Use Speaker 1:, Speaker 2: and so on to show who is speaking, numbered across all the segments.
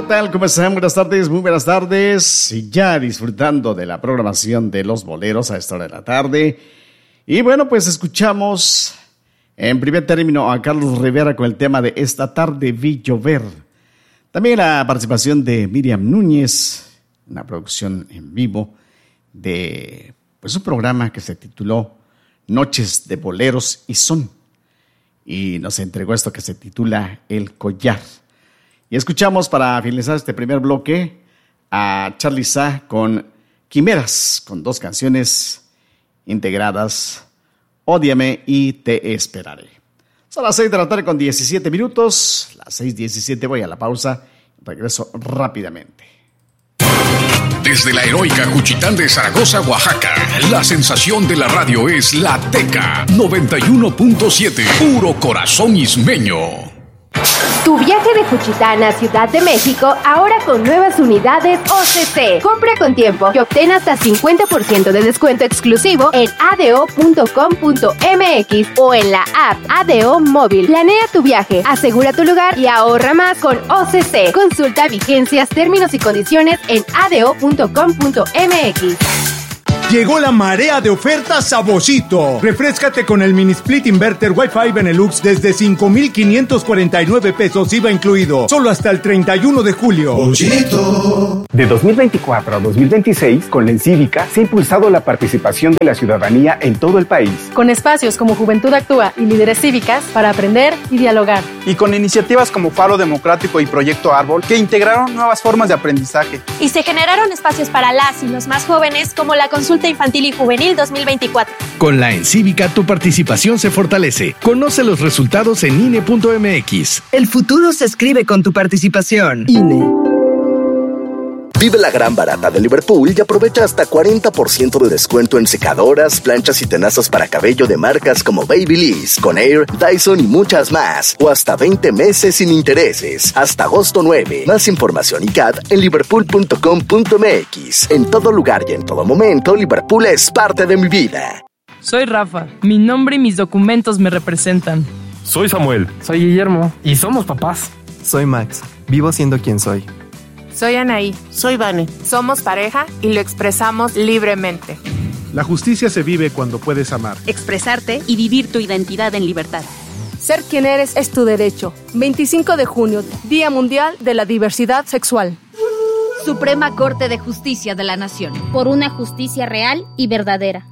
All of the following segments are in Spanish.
Speaker 1: tal? ¿Cómo están? Buenas tardes, muy buenas tardes. Y ya disfrutando de la programación de los boleros a esta hora de la tarde. Y bueno, pues escuchamos en primer término a Carlos Rivera con el tema de Esta tarde vi llover. También la participación de Miriam Núñez, una producción en vivo de pues un programa que se tituló Noches de Boleros y Son. Y nos entregó esto que se titula El Collar. Y escuchamos para finalizar este primer bloque a Charly Sa con Quimeras, con dos canciones integradas, Ódiame y Te Esperaré. Son las 6 de la tarde con 17 minutos, las 6:17, voy a la pausa, regreso rápidamente.
Speaker 2: Desde la heroica Juchitán de Zaragoza, Oaxaca, la sensación de la radio es La Teca 91.7, puro corazón ismeño.
Speaker 3: Tu viaje de Juchitán a Ciudad de México ahora con nuevas unidades OCC. Compra con tiempo y obtén hasta 50% de descuento exclusivo en ado.com.mx o en la app ADO Móvil. Planea tu viaje, asegura tu lugar y ahorra más con OCC. Consulta vigencias, términos y condiciones en ado.com.mx.
Speaker 4: Llegó la marea de ofertas a Boschito. Refréscate con el mini split inverter Wi-Fi Benelux desde 5,549 pesos IVA incluido. Solo hasta el 31 de julio.
Speaker 5: Boschito. De 2024 a 2026, con la Encívica se ha impulsado la participación de la ciudadanía en todo el país.
Speaker 6: Con espacios como Juventud Actúa y Líderes Cívicas para aprender y dialogar.
Speaker 7: Y con iniciativas como Faro Democrático y Proyecto Árbol que integraron nuevas formas de aprendizaje.
Speaker 8: Y se generaron espacios para las y los más jóvenes como la Consulta Infantil y Juvenil 2024.
Speaker 9: Con la Encívica tu participación se fortalece. Conoce los resultados en INE.mx.
Speaker 10: El futuro se escribe con tu participación. INE.
Speaker 11: Vive la gran barata de Liverpool y aprovecha hasta 40% de descuento en secadoras, planchas y tenazas para cabello de marcas como Babyliss, Conair, Dyson y muchas más. O hasta 20 meses sin intereses. Hasta agosto 9. Más información y CAT en liverpool.com.mx. En todo lugar y en todo momento, Liverpool es parte de mi vida.
Speaker 12: Soy Rafa. Mi nombre y mis documentos me representan.
Speaker 13: Soy Samuel.
Speaker 14: Soy Guillermo. Y somos papás.
Speaker 15: Soy Max. Vivo siendo quien soy.
Speaker 16: Soy Anaí.
Speaker 17: Soy Vane.
Speaker 16: Somos pareja y lo expresamos libremente.
Speaker 18: La justicia se vive cuando puedes amar,
Speaker 19: expresarte y vivir tu identidad en libertad.
Speaker 20: Ser quien eres es tu derecho. 25 de junio, Día Mundial de la Diversidad Sexual.
Speaker 21: Suprema Corte de Justicia de la Nación.
Speaker 22: Por una justicia real y verdadera.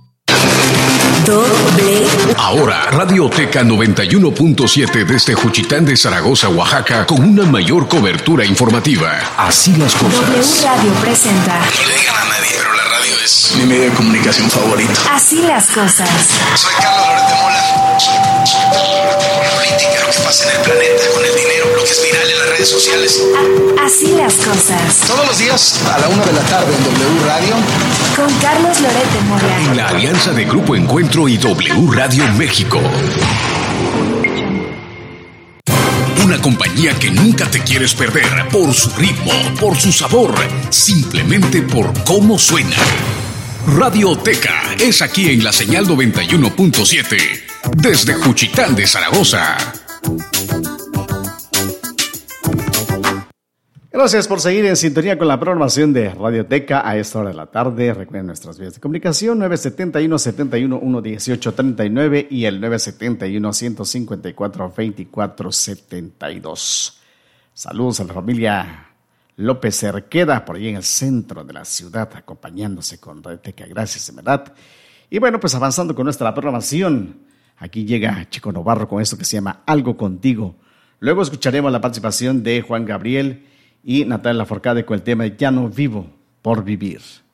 Speaker 2: Ahora, Radio Teca 91.7 desde Juchitán de Zaragoza, Oaxaca, con una mayor cobertura informativa. Así las cosas.
Speaker 22: W Radio presenta.
Speaker 23: No le digan a nadie, pero la radio es mi medio de comunicación favorito.
Speaker 22: Así las cosas.
Speaker 23: Soy Carlos Loret de Mola. Política, lo que pasa en el planeta, con el dinero, lo que es viral en las redes sociales.
Speaker 22: Así las cosas.
Speaker 23: Todos los días a la 1 de la tarde en W Radio.
Speaker 22: Con Carlos Loret de Mola.
Speaker 2: En la alianza de Grupo Encuentro y W Radio México. Una compañía que nunca te quieres perder por su ritmo, por su sabor, simplemente por cómo suena. Radio Teca es aquí en la señal 91.7 desde Juchitán de Zaragoza.
Speaker 1: Gracias por seguir en sintonía con la programación de Radio Teca a esta hora de la tarde. Recuerden nuestras vías de comunicación 971-71-118-39 y el 971-154-2472. Saludos a la familia López Cerqueda por ahí en el centro de la ciudad acompañándose con Radio Teca. Gracias, de verdad. Y bueno, pues avanzando con nuestra programación, aquí llega Chico Novarro con esto que se llama Algo Contigo. Luego escucharemos la participación de Juan Gabriel y Natalia Lafourcade con el tema Ya no vivo por vivir.